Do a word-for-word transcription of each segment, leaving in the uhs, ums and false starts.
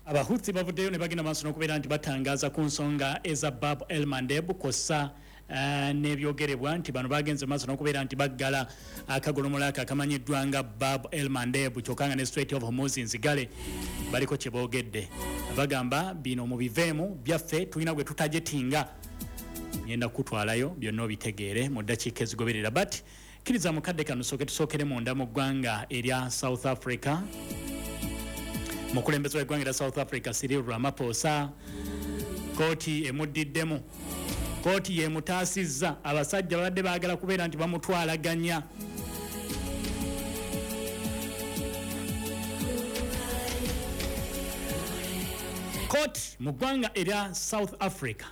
Abahuthi bavuddeyo ne bagenda maaso n'okubeera nti batangaza ku nsonga eza Bab el Mandeb kossa uh, n'ebyogerebwa nti bano bagenze maaso n'okubeera nti baggala akagolomolaka akamanyiddwa nga Bab el Mandeb kyokka nga ne Strait of Hormuz nzigale baliko kye boogedde bagamba bino mu biveemu byaffe tulina gwe tutajetinga ngenda kutwalayo byonna obitegeere mu ddakiika ezigoberera but kiriza mukadde kano sooke tusookere munda mu ggwanga erya South Africa. Mukulembeze w'eggwanga erya South Africa Cyril Ramaphosa kooti emuddiddemu kooti yemutaasizza abasajja babadde baagala kubeera nti bamutwalaganya kooti mu ggwanga erya South Africa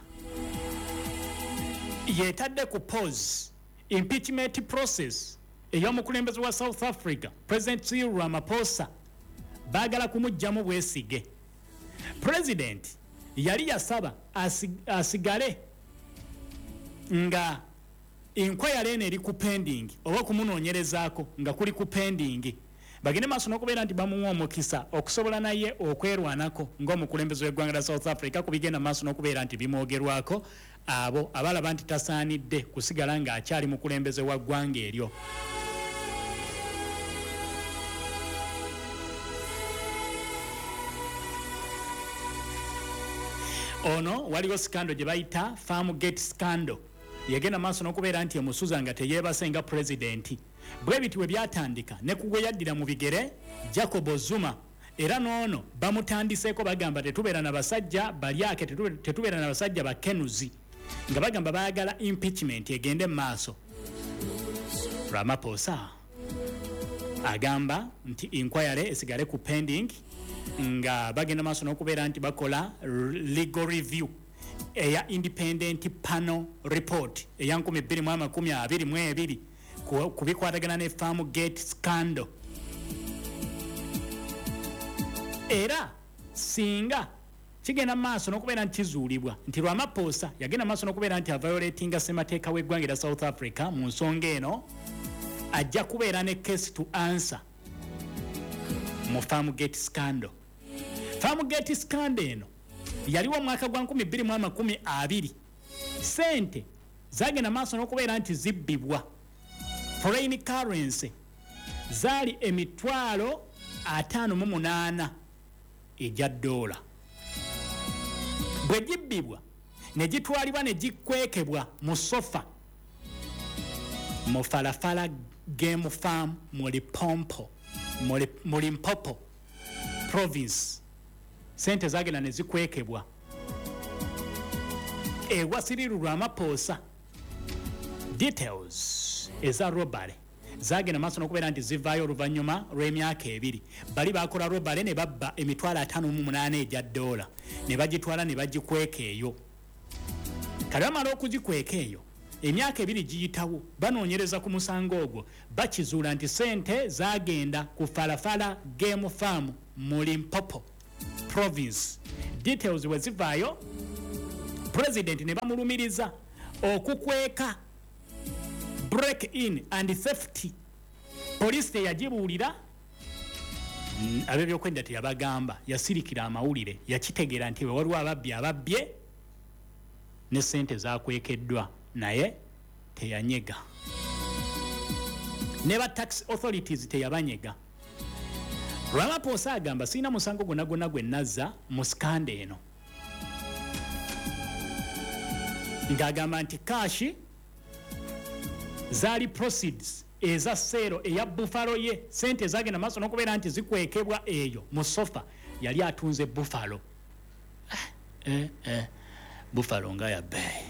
yetadde ku pause impeachment process ey'omukulembeze wa South Africa President Cyril Ramaphosa bagala kumujjamu bwesige. President yali yasaba asig, asigale nga inquiry ene eri ku pending oba kumunoonyerezaako nga kuli ku pending bagende maaso n'okubeera nti bamuwa omukisa okusobola naye okwerwanako ng'omukulembeze w'eggwanga lya South Africa ku bigenda maaso n'okubeera nti bimwogerwako abo abalaba nti tasaanidde kusigala ng'akyali mukulembeze wa ggwanga eryo. Ono waliwo scandal gye bayita Farmgate scandal yegenda maaso n'okubeera nti emusuza nga teyeebase nga pulezidenti bwe biti we byatandika ne kugwe yaddira mu bigere Jacob Zuma era n'ono bamutandiseeko bagamba tetubeera na basajja balyake tetubeera na basajja bakenuzi nga bagamba baagala impeachment egende maaso. Ramaphosa agamba nti inquiry esigale ku pending nga bagenda maaso n'okubeera nti bakola legal review eya independent panel report eya nkumi bbiri mu amakumi abiri mu ebiri ku bikwatagana ne Farmgate scandal era singa kigenda maaso n'okubeera nti kizuulibwa nti Ramaphosa yagenda maaso n'okubeera nti aviolatinga ssemateeka w'eggwanga erya South Africa mu nsonga eno ajja kubeera ne case to answer mu Farmgate scandal. Farmgate scandal eno yaliwo mwaka gwa nkumi bbiri mu amakumi abiri sente zagenda maaso n'okubeera nti zibbibwa foreign currency zaali emitwalo ataano mu munaana egya dola bwe gibbibwa ne gitwalibwa ne gikwekebwa mu sofa mu Falafala Game Farm mu Limpopo mu Limpopo province sente zagenda ne zikwekebwa ewa Cyril Ramaphosa. Details eza robbery zagenda maaso n'okubeera nti zivaayo oluvannyuma lw'emyaka ebiri bali bakola robbery ne babba emitwalo ataano mu munaana egya dola ne bagitwala ne bagikweka eyo kale bamala okugikweka eyo emyaka ebiri giyitawo banoonyereza ku musango ogwo bakizuula nti sente zagenda ku Falafala Game Farm mu Limpopo province. Details we zivaayo president ne bamulumiriza okukweka break in and theft police teyagibuulira mm, ab'ebyokwenda teyabagamba yasirikira amawulire yakitegeera nti we waliwo ababbi ababbye ne sente zakwekeddwa naye teyanyega ne ba tax authorities teyabanyega. Ramaphosa agamba sina musango gwonna gwonna gwe nazza mu skanda eno ng'agamba nti kashi zaali proceeds eza seero eya Buffalo ye sente zagenda maaso n'okubeera nti zikwekebwa eyo mu sofa yali atunze Buffalo eh, eh, Buffalo nga ya bay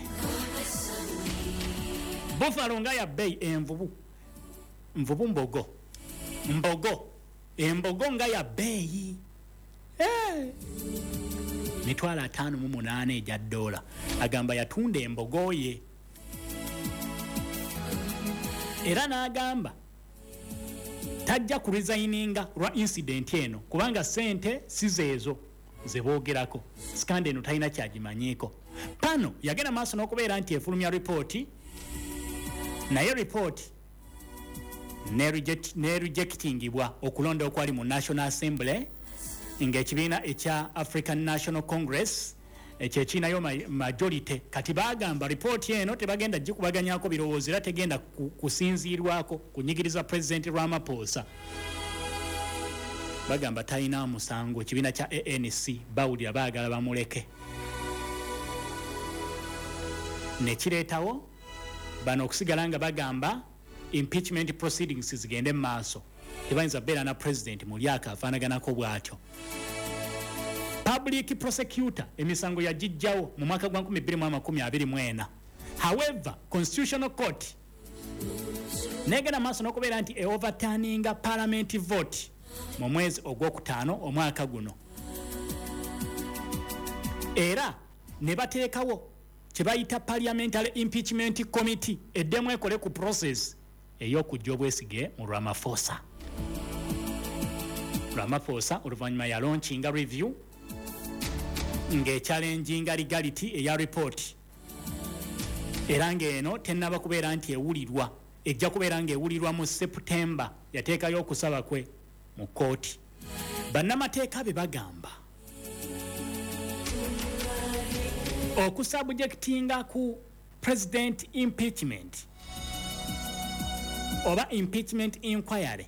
Buffalo nga ya bay envubu nvubu mbogo mbogo embogo nga ya bay eh mitwalo ataano mu munaana egya dola agamba yatunda embogo ye era n'agamba tajja ku resigninga lwa incident eno kubanga sente si zeezo ze boogerako skanda eno talina kyagimanyiiko. Pano yagenda maaso n'okubeera nti efulumya ripooti naye ripooti ne rejectingibwa okulonda okwali mu National Assembly ng'ekibiina ekya African National Congress ekyekiinayo majority kati bagamba ripooti eno tebagenda gikubaganyako birowoozo era tegenda kusinziirwako kunyigiriza President Ramaphosa. Bagamba talina musango. Ekibiina kya A N C bawulira baagala bamuleke ne kireetawo bano okusigala nga bagamba impeachment proceedings zigende mu maaso. Tebayinza beera na president mu lyaka afaanaganako bw'atyo. Public prosecutor emisango yagijjawo mu mwaka gwa nkumi bbiri mu amakumi abiri mu ena. However, Constitutional Court negenda maaso n'okubeera nti e-overturninga parliament vote mu mwezi ogwokutaano omwaka guno. Era ne bateekawo kye bayita Parliamentary Impeachment Committee eddemu ekole ku process ey'okujja obwesige mu Ramaphosa. Ramaphosa oluvannyuma ya launchinga review ng'echallenginga legality eya report. Era ng'eno tennaba kubeera nti ewulirwa, ejja kubeera ng'ewulirwa mu September. Yateekayo okusaba kwe mu kooti. Bannamateeka be bagamba okusubjectinga ku president impeachment oba impeachment inquiry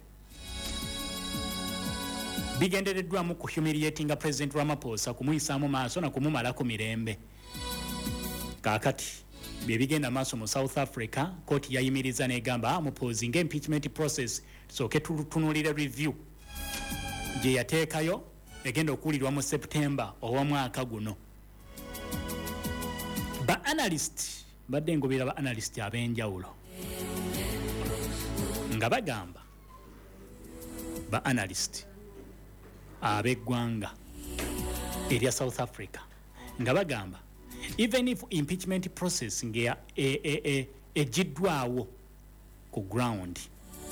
bigendereddwamu ku humiliatinga President Ramaphosa, kumuyisaamu maaso na kumumalako mirembe. Kaakati bye bigenda maaso mu South Africa, kooti yayimiriza n'egamba mupozinga impeachment process tusooke tutunulire review gye yateekayo egenda okuwulirwa mu September ow'omwaka guno. Ba analyst badde ngobera ba analyst ab'enjawulo nga bagamba ba analyst ab'eggwanga erya South Africa nga bagamba even if impeachment process ngeya ejiddwawo ku ground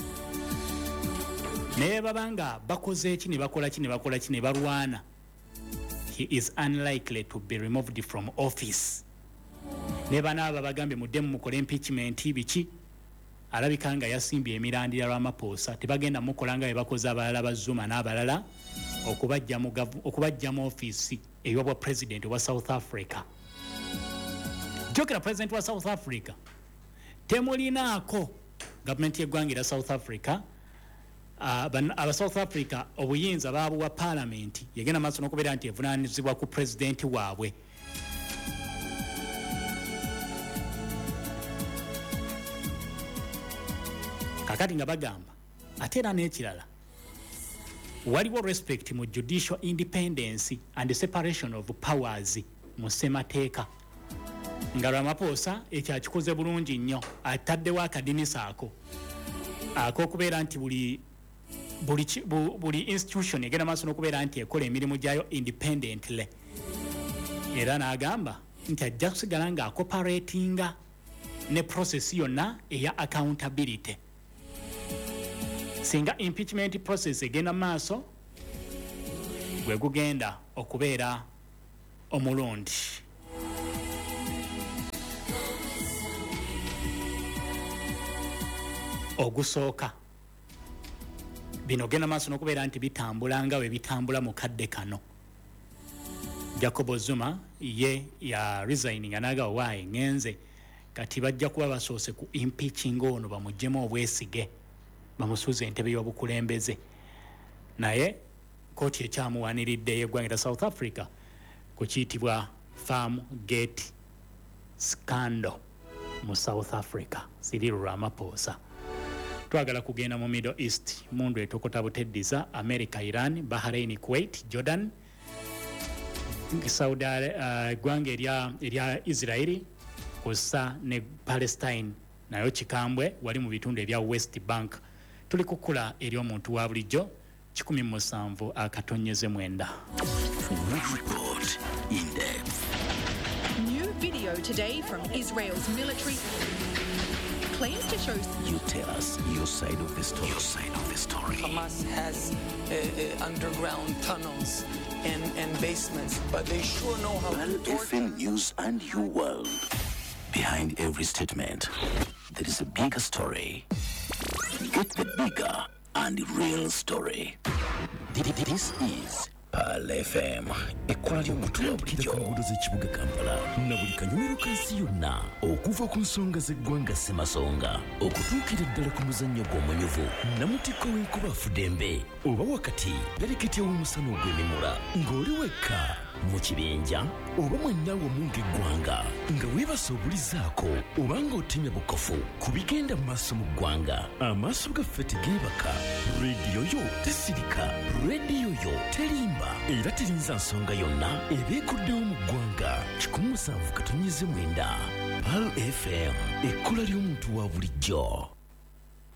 naye babanga bakoze eki ne bakola ki ne bakola ki ne balwana, he is unlikely to be removed from office. Ne banaaba bagambe muddemu mukole impeachment biki alabika nga yasimbye emirandira Ramaphosa tebagenda mukola nga bye bakoze abalala ba Zuma n'abalala okubajja mu okubajja mu office ey'obwa president wa South Africa. Jokera president wa South Africa temulinaako government y'eggwanga erya South Africa. Aba South Africa obuyinza baabuwa parliament yagenda maaso n'okubeera nti evunaanyizibwa ku president waabwe. Kakati nga bagamba ate era n'ekirala waliwo respect mu judicial independence and separation of powers mu ssemateeka nga Ramaphosa ekyo akikoze bulungi nnyo, ataddewo akadinisa ako ak'okubeera nti buli buli buli institution egenda maaso n'okubeera nti ekola emirimu gyayo independently, era n'agamba nti ajja kusigala nga acoperatinga ne process yonna eya accountability. Singa impeachment process egenda maaso gwe gugenda okubeera omulundi. Ogusooka bino genda maaso n'okubeera nti bitambula nga we bitambula mu kadde kano. Jacob Zuma ye ya resigning anaga waaye ngenze kati bajja kuba basoose ku impeaching ono bamuggyemu obwesige bamusuuza entebe y'obukulembeze, naye kooti ekyamuwaniridde y'eggwanga South Africa ku kiyitibwa Farm Gate Scandal mu South Africa. Cyril Ramaphosa. Twagala kugenda mu Middle East, mundu etokota buteddiza America, Iran, Bahrain, Kuwait, Jordan, Saudi eggwanga erya erya Israeli kussa ne Palestine nayo kikambwe wali mu bitundu ebya West Bank. Tuli kukula eri omuntu wa bulijjo kikumi mu musanvu akatonyeze mwenda. Report in depth. New video today from Israel's military claims to show. You tell us your side of the story. Your side of the story. Hamas has uh, uh, underground tunnels and, and basements, but they sure know how Well, to F M News and You World. Behind every statement, there is a bigger story. Get the bigger and real story. This is Pal F M ekkola ly'omutuwa bulijjo ku nguudo z'ekibuga Kampala na buli kanyomero ka nsi yonna okuva ku nsonga z'eggwanga Ssemasonga okutuukira ddala ku muzannyo gw'omunyuvu namutikko w'enkuba Fudembe oba wakati pereketya w'omusana ogw'emimula ng'oli wekka mu kibinja oba mwenna wamu ng'eggwanga nga weebase obulizaako oba ng'otemya bukofu ku bigenda mu maaso mu ggwanga amaaso gaffe tegeebaka rediyo yo tesirika rediyo yo terimba era terinza nsonga yonna ebeekuddewo mu ggwanga kikumi musanvu katonnyeze mwenda Pal F M ekkola ly'omuntu wa bulijjo.